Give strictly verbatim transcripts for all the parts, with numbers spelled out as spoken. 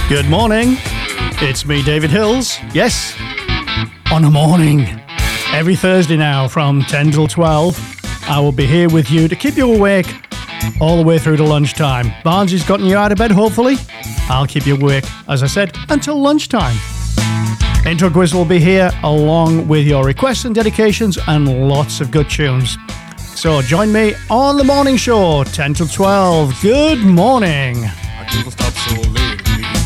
Good morning. It's me, David Hills. Yes, on a morning. Every Thursday now from ten till twelve, I will be here with you to keep you awake all the way through to lunchtime. Barnsley's gotten you out of bed, hopefully. I'll keep you awake, as I said, until lunchtime. Intro Quiz will be here along with your requests and dedications and lots of good tunes. So join me on the morning show, ten till twelve. Good morning. I never stop so late.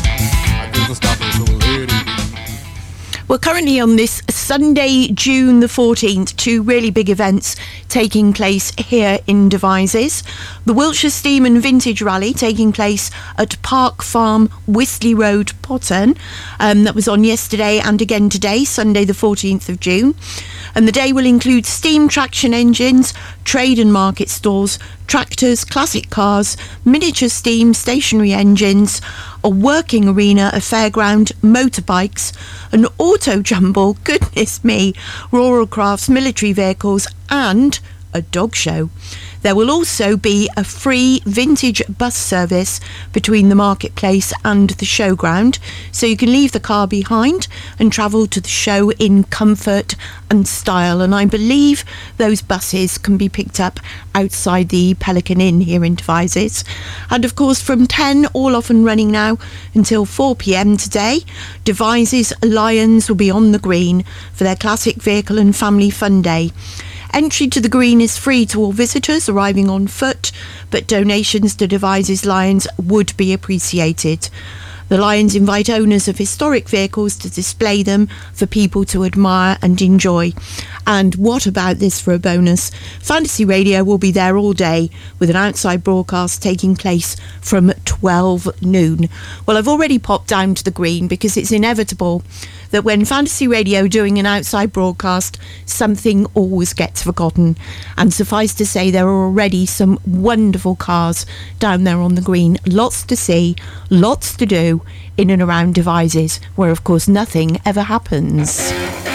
I never stop so late. We're currently on this Sunday, June the fourteenth, two really big events taking place here in Devizes. The Wiltshire Steam and Vintage Rally taking place at Park Farm, Wisley Road, Potton. Um, that was on yesterday and again today, Sunday the fourteenth of June. And the day will include steam traction engines, trade and market stalls, tractors, classic cars, miniature steam stationary engines, a working arena, a fairground, motorbikes, an auto jumble, goodness me, rural crafts, military vehicles and a dog show. There will also be a free vintage bus service between the marketplace and the showground, so you can leave the car behind and travel to the show in comfort and style. And I believe those buses can be picked up outside the Pelican Inn here in Devizes. And of course, from ten, all off and running now until four p.m. today, Devizes Lions will be on the green for their classic vehicle and family fun day. Entry to the green is free to all visitors arriving on foot, but donations to Devizes Lions would be appreciated. The Lions invite owners of historic vehicles to display them for people to admire and enjoy. And what about this for a bonus? Fantasy Radio will be there all day with an outside broadcast taking place from twelve noon. Well, I've already popped down to the green because it's inevitable that when Fantasy Radio doing an outside broadcast, something always gets forgotten. And suffice to say, there are already some wonderful cars down there on the green. Lots to see, lots to do in and around Devizes, where of course nothing ever happens.